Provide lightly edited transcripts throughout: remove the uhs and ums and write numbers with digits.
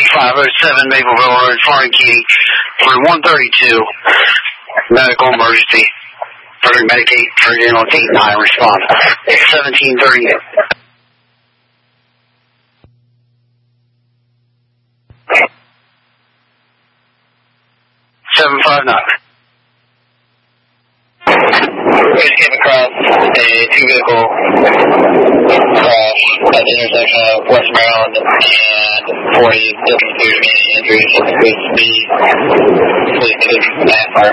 507 Mapleville Road, Foreign Key, through 132. Medical emergency. Further medicate, trigger on 8-9, respond. 1738. We just came across a two-vehicle crash at the intersection of West Maryland and 40. Doesn't appear to be any injuries. Please be that part.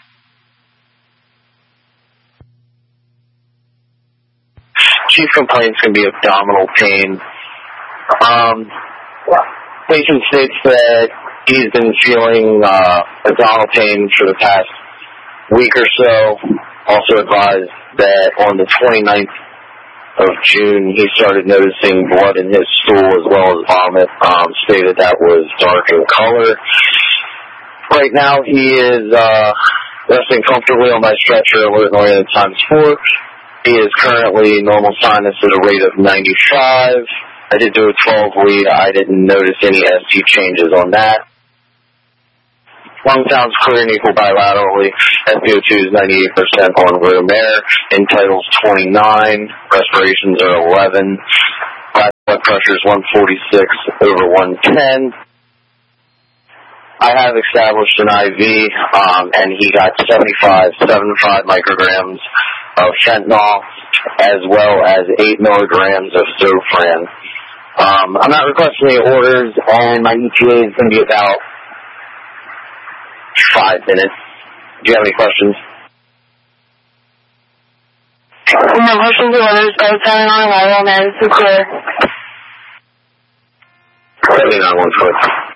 Chief complaints can be abdominal pain. Patient states that he's been feeling abdominal pain for the past week or so. Also advised that on the 29th of June, he started noticing blood in his stool as well as vomit. Stated that was dark in color. Right now, he is resting comfortably on my stretcher, alert and oriented ×4. He is currently normal sinus at a rate of 95. I did do a 12 lead. I didn't notice any ST changes on that. Lung sounds clear and equal bilaterally. SpO2 is 98% on room air. Intitles 29. Respirations are 11. Blood pressure is 146/110. I have established an IV, and he got 75 micrograms of fentanyl, as well as 8 milligrams of Zofran. I'm not requesting any orders, and my ETA is going to be about 5 minutes. Do you have any questions? No questions or orders. I was telling on arrival, man. This is clear. 7914.